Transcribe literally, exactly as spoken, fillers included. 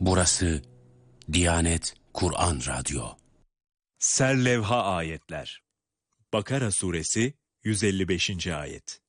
Burası Diyanet Kur'an Radyo. Serlevha ayetler. Bakara suresi yüz elli beşinci ayet.